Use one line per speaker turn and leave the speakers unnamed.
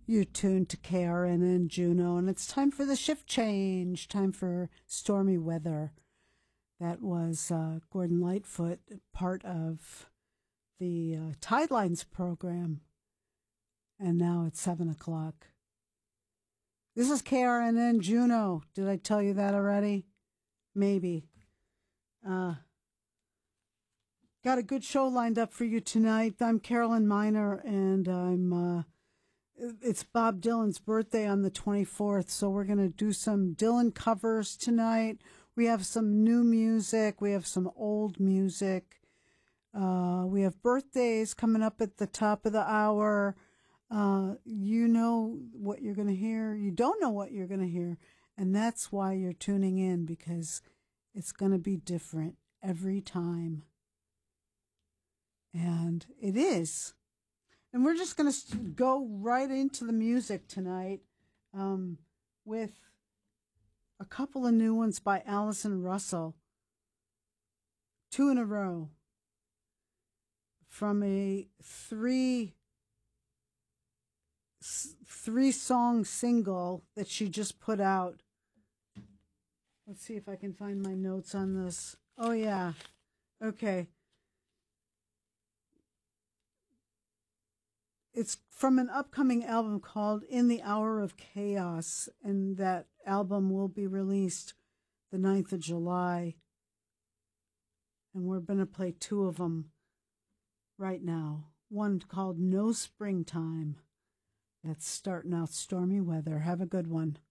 You tuned to KRNN Juneau, and it's time for the shift change, time for stormy weather. That was Gordon Lightfoot, part of the Tidelines program, and now it's 7 o'clock. This is KRNN Juneau. Did I tell you that already? Maybe. Got a good show lined up for you tonight. I'm Carolyn Miner, and it's Bob Dylan's birthday on the 24th, so we're going to do some Dylan covers tonight. We have some new music. We have some old music. We have birthdays coming up at the top of the hour. You know what you're going to hear. You don't know what you're going to hear, and that's why you're tuning in, because it's going to be different every time. And it is. And we're just going to go right into the music tonight with a couple of new ones by Allison Russell. 2 in a row. From a three-song single that she just put out. Let's see if I can find my notes on this. Oh, yeah. Okay. It's from an upcoming album called In the Hour of Chaos, and that album will be released the 9th of July. And we're going to play 2 of them right now. One called No Springtime. That's starting out stormy weather. Have a good one.